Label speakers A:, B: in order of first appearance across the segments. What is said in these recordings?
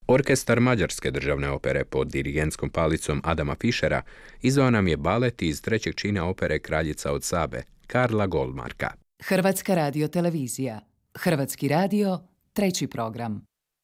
A: Orkestar Mađarske državne opere pod dirigentskom palicom Adama Fischera izveo nam je balet iz trećeg čina opere Kraljica od Sabe, Karla Goldmarka.
B: Hrvatska radiotelevizija. Hrvatski radio, treći program.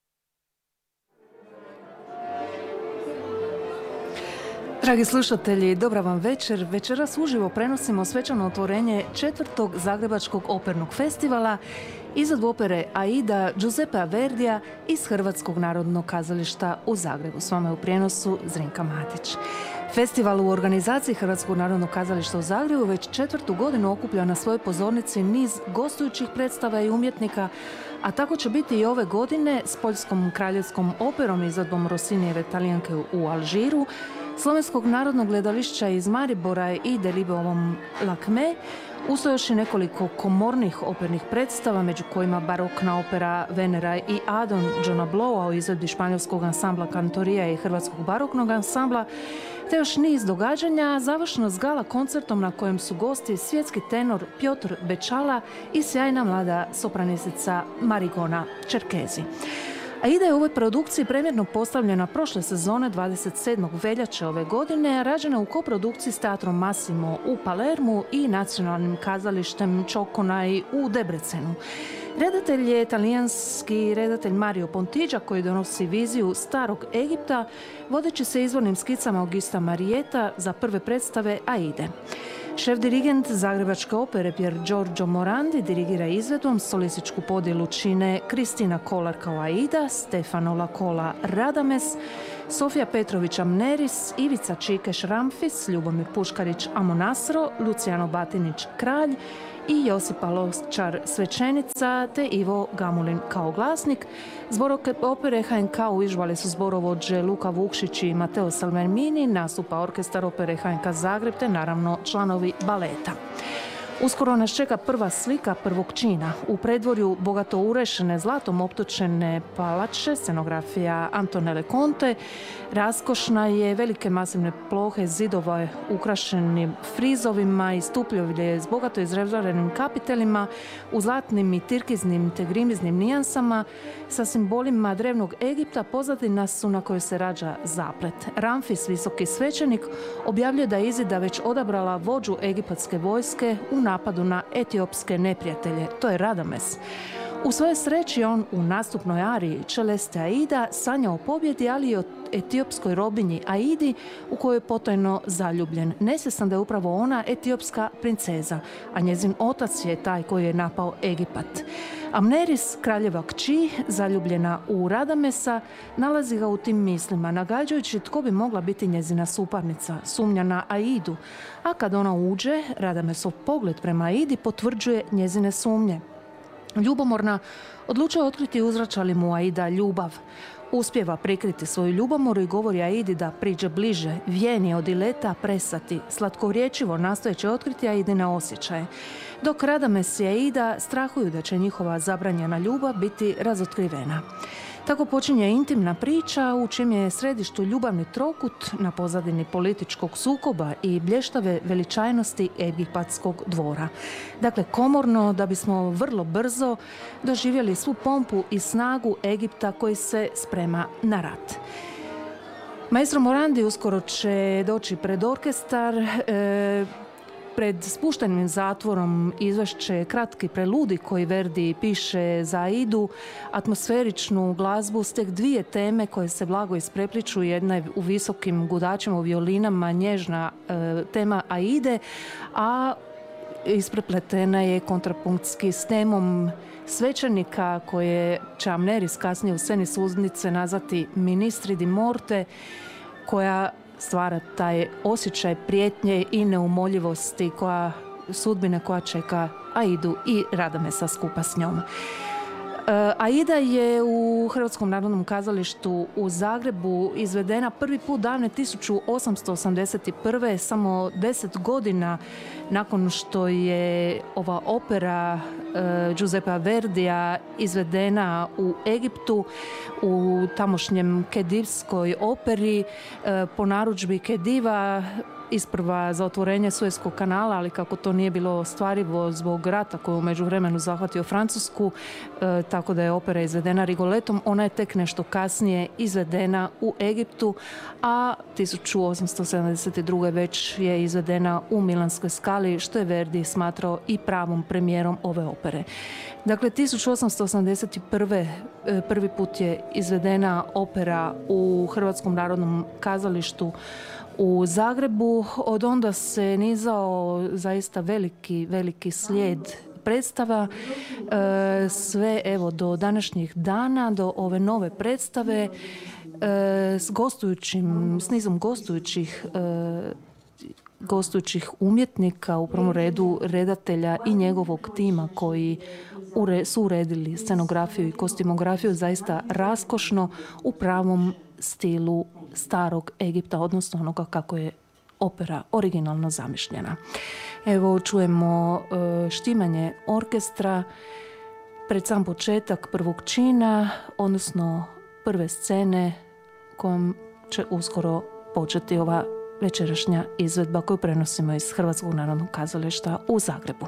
C: Dragi slušatelji, dobra vam večer. Večeras uživo prenosimo svečano otvorenje 4. Zagrebačkog opernog festivala, izvedbu opere Aida Giuseppea Verdija iz Hrvatskog narodnog kazališta u Zagrebu. S vama je u prijenosu Zrinka Matić. Festival u organizaciji Hrvatskog narodnog kazališta u Zagrebu već 4. godinu okuplja na svojoj pozornici niz gostujućih predstava i umjetnika, a tako će biti i ove godine s Poljskom kraljevskom operom izvedbom Rossinijeve Talijanke u Alžiru, Slovenskog narodnog gledališća iz Maribora i Delibeovom Lakme, uz još i nekoliko komornih opernih predstava, među kojima barokna opera Venera i Adon Johna Blowa u izvedbi španjolskog ansambla Kantorija i hrvatskog baroknog ansambla, te još niz događanja, završeno s gala koncertom na kojem su gosti svjetski tenor Piotr Bečala i sjajna mlada sopranistica Marigona Čerkezi. Aida je u ovoj produkciji premjerno postavljena prošle sezone 27. veljače ove godine, rađena u koprodukciji s Teatrom Massimo u Palermu i nacionalnim kazalištem Čokonaj u Debrecenu. Redatelj je talijanski redatelj Mario Pontigia, koji donosi viziju starog Egipta, vodeći se izvornim skicama Augusta Marietta za prve predstave Aide. Šef dirigent Zagrebačke opere Pier Giorgio Morandi dirigira izvedbom, solističku podjelu čine Kristina Kolar kao Aida, Stefano Lacola Radames, Sofija Petrović Amneris, Ivica Čikeš Ramfis, Ljubomir Puškarić Amonasro, Luciano Batinić Kralj i Josipa Lovčar Svećenica te Ivo Gamulin kao glasnik. Zbor opere HNK uižvali su zborovođe Luka Vukšić i Mateo Salvermini, nastupa orkestar opere HNK Zagreb te naravno članovi baleta. Uskoro nas čeka prva slika prvog čina. U predvorju bogato urešene, zlatom optočene palače, scenografija Antonele Conte, raskošna je, velike masivne plohe zidova ukrašenim frizovima i stupljovlje s bogato izrezarenim kapitelima, u zlatnim i tirkiznim te grimiznim nijansama, sa simbolima drevnog Egipta. Pozadina su na kojoj se rađa zaplet. Ramfis, visoki svećenik, objavljuje da je Izida već odabrala vođu egipatske vojske u napadu na etiopske neprijatelje. To je Radames. U svojoj sreći on u nastupnoj ariji Celeste Aida sanja o pobjedi, ali i o etiopskoj robinji Aidi u kojoj je potajno zaljubljen. Nesvjestan da je upravo ona etiopska princeza, a njezin otac je taj koji je napao Egipat. Amneris, kraljeva kći, zaljubljena u Radamesa, nalazi ga u tim mislima, nagađajući tko bi mogla biti njezina suparnica, sumnja na Aidu, a kad ona uđe, Radamesov pogled prema Aidi potvrđuje njezine sumnje. Ljubomorna odlučuje otkriti uzvraća li mu Aida ljubav. Uspijeva prikriti svoju ljubomoru i govori Aidi da priđe bliže, vijeni od ileta presati, slatkovriječivo nastojeći otkriti Aidine osjećaje. Dok Radames i Aida strahuju da će njihova zabranjena ljubav biti razotkrivena. Tako počinje intimna priča u čijem je središtu ljubavni trokut na pozadini političkog sukoba i blještave veličajnosti egipatskog dvora. Dakle, komorno, da bismo vrlo brzo doživjeli svu pompu i snagu Egipta koji se sprema na rat. Maestro Morandi uskoro će doći pred orkestar. Pred spuštenim zatvorom izvešće kratki preludi koji Verdi piše za Aidu, atmosferičnu glazbu s tek dvije teme koje se blago isprepliču. Jedna je u visokim gudačima, u violinama, nježna tema Aide, a isprepletena je kontrapunktski s temom svećenika koje će Amneris kasnije u sceni suznice nazvati Ministri di Morte, koja stvara taj osjećaj prijetnje i neumoljivosti sudbine koja čeka Aidu i Radamesa skupa s njom. Aida je u Hrvatskom narodnom kazalištu u Zagrebu izvedena prvi put davne 1881. samo 10 godina nakon što je ova opera Giuseppea Verdija izvedena u Egiptu u tamošnjem Kedivskoj operi po narudžbi Kediva isprva za otvorenje Sueskog kanala, ali kako to nije bilo ostvarivo zbog rata koji je u međuvremenu zahvatio Francusku, tako da je opera izvedena Rigolettom. Ona je tek nešto kasnije izvedena u Egiptu, a 1872. već je izvedena u Milanskoj Skali, što je Verdi smatrao i pravom premijerom ove opere. Dakle, 1881. prvi put je izvedena opera u Hrvatskom narodnom kazalištu u Zagrebu. Od onda se nizao zaista veliki slijed predstava, sve evo do današnjih dana, do ove nove predstave s nizom gostujućih umjetnika, u prvom redu redatelja i njegovog tima koji su uredili scenografiju i kostimografiju zaista raskošno u pravom stilu starog Egipta, odnosno onoga kako je opera originalno zamišljena. Evo čujemo štimanje orkestra pred sam početak prvog čina, odnosno prve scene kojom će uskoro početi ova večerašnja izvedba koju prenosimo iz Hrvatskog narodnog kazališta u Zagrebu.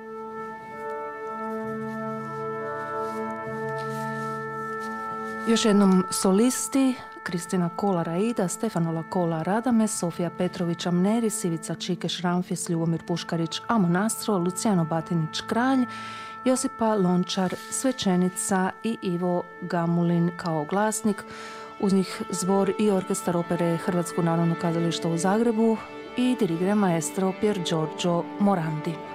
C: Još jednom solisti: Kristina Kolar-Aida, Stefano Lacola Radame, Sofija Petrović Amneris, Ivica Čikeš Ramfis, Ljubomir Puškarić Amonastro, Luciano Batinić Kralj, Josipa Lončar Svećenica i Ivo Gamulin kao glasnik. Uz njih zbor i orkestar opere Hrvatskog narodnog kazališta u Zagrebu i dirigira maestro Pier Giorgio Morandi.